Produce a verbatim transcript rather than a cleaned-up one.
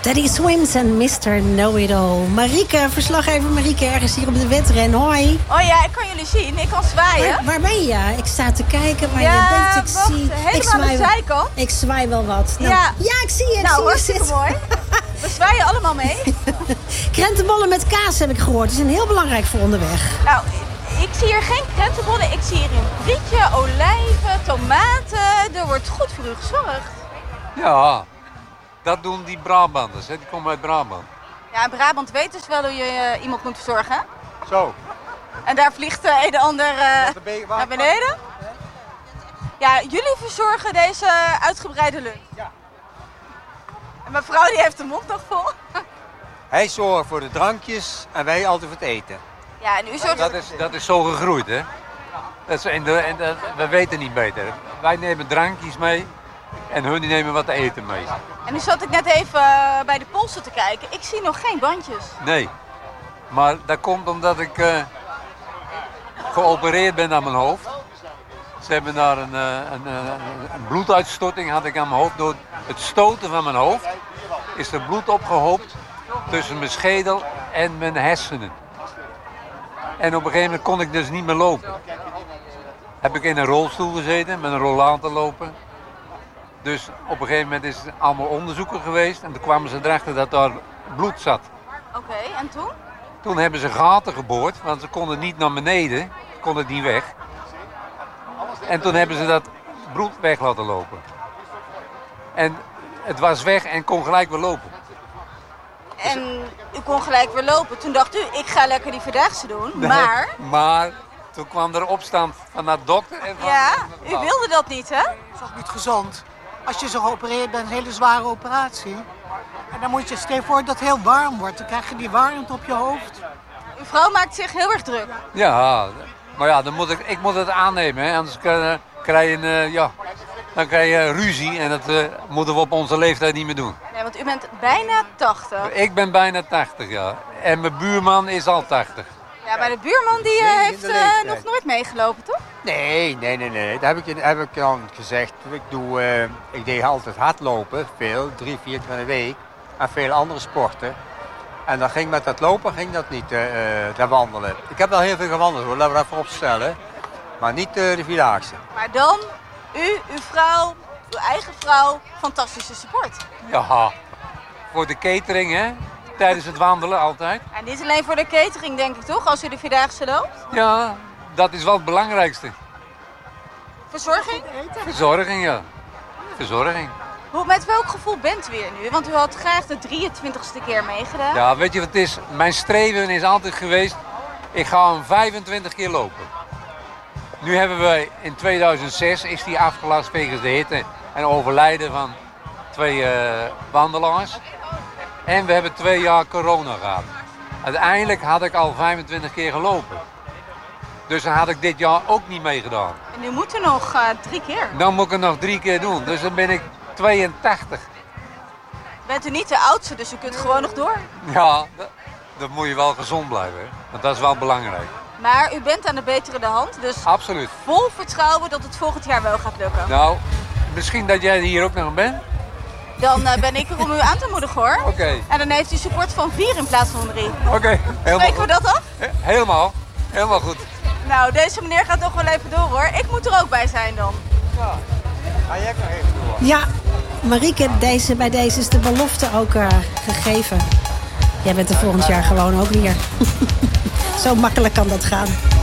Daddy Swims en mister Know-It-All. Marieke, verslaggever Marieke, ergens hier op de wedren. Hoi. Oh ja, ik kan jullie zien. Ik kan zwaaien. Waar, waar ben je? Ik sta te kijken waar ja, je bent. Ik wacht, zie. helemaal Ik zwaai, aan de zijkant. Ik zwaai wel wat. Nou, ja. ja, ik zie je. Ik nou, zie je hartstikke zitten. mooi. We zwaaien allemaal mee. Krentenbollen met kaas heb ik gehoord. Die zijn heel belangrijk voor onderweg. Nou, ik zie hier geen krentenbollen. Ik zie hier een frietje, olijven, tomaten. Er wordt goed voor u gezorgd. Ja, dat doen die Brabanders. Hè. Die komen uit Brabant. Ja, in Brabant weet dus wel hoe je uh, iemand moet verzorgen. Hè? Zo. En daar vliegt uh, een de ander uh, naar beneden. Ja, jullie verzorgen deze uitgebreide lunch. Ja. En mijn vrouw die heeft de mond nog vol. Hij zorgt voor de drankjes en wij altijd voor het eten. Ja, en u zorgt... Dat is, dat is zo gegroeid, hè. Dat is in de, in de, we weten niet beter. Wij nemen drankjes mee en hun die nemen wat te eten mee. En nu zat ik net even uh, bij de polsen te kijken. Ik zie nog geen bandjes. Nee, maar dat komt omdat ik uh, geopereerd ben aan mijn hoofd. Ze hebben daar een, een, een, een bloeduitstorting had ik aan mijn hoofd. Door het stoten van mijn hoofd is er bloed opgehoopt tussen mijn schedel en mijn hersenen. En op een gegeven moment kon ik dus niet meer lopen. Heb ik in een rolstoel gezeten met een rollator lopen. Dus op een gegeven moment is het allemaal onderzoeken geweest en toen kwamen ze erachter dat daar bloed zat. Oké, okay, en toen? Toen hebben ze gaten geboord, want ze konden niet naar beneden, konden niet weg. En toen hebben ze dat bloed weg laten lopen. En het was weg en kon gelijk weer lopen. En u kon gelijk weer lopen. Toen dacht u, ik ga lekker die Vierdaagse doen, Nee, maar... Maar toen kwam er opstand van de dokter en van... Ja, u wilde dat niet, hè? Dat is toch niet gezond? Als je zo geopereerd bent, een hele zware operatie. En dan moet je, stel je voor dat het heel warm wordt. Dan krijg je die warmte op je hoofd. Uw vrouw maakt zich heel erg druk. Ja, maar ja, dan moet ik, ik moet het aannemen, hè. Anders uh, krijg je, uh, ja, dan krijg je ruzie en dat uh, moeten we op onze leeftijd niet meer doen. Nee, want u bent bijna tachtig. Ik ben bijna tachtig, ja. En mijn buurman is al tachtig. Ja, maar de buurman die uh, heeft uh, nog nooit meegelopen, toch? Nee, nee, nee, nee. Dat heb ik, heb ik dan gezegd. Ik, doe, uh, ik deed altijd hardlopen, veel, drie, vier keer in de week. En veel andere sporten. En dan ging met dat lopen ging dat niet, uh, dat wandelen. Ik heb wel heel veel gewandeld hoor, laten we dat voorop stellen. Maar niet uh, de Vierdaagse. Maar dan, u, uw vrouw, uw eigen vrouw, fantastische support. Ja, voor de catering hè, tijdens het wandelen altijd. En niet alleen voor de catering denk ik toch, als u de Vierdaagse loopt? Ja, dat is wel het belangrijkste. Verzorging? Verzorging, ja. Verzorging. Hoe, met welk gevoel bent u weer nu? Want u had graag de drieëntwintigste keer meegedaan. Ja, weet je wat het is? Mijn streven is altijd geweest, ik ga hem vijfentwintig keer lopen. Nu hebben we in tweeduizend zes is die afgelast wegens de hitte en overlijden van twee uh, wandelaars. En we hebben twee jaar corona gehad. Uiteindelijk had ik al vijfentwintig keer gelopen. Dus dan had ik dit jaar ook niet meegedaan. En nu moet u nog uh, drie keer. Dan moet ik het nog drie keer doen. Dus dan ben ik tweeëntachtig. Bent u niet de oudste, dus u kunt gewoon nog door. Ja, dan moet je wel gezond blijven. Hè? Want dat is wel belangrijk. Maar u bent aan de betere hand, dus absoluut. Vol vertrouwen dat het volgend jaar wel gaat lukken. Nou, misschien dat jij hier ook nog bent? Dan uh, ben ik er om u aan te moedigen hoor. Oké. Okay. En dan heeft u support van vier in plaats van drie. Oké, okay. Spreken we dat af? He helemaal, helemaal goed. Nou, deze meneer gaat toch wel even door hoor. Ik moet er ook bij zijn dan. Ja, ga jij nog even door. Ja, Marieke, deze, bij deze is de belofte ook uh, gegeven. Jij bent er volgend jaar gewoon ook weer. Zo makkelijk kan dat gaan.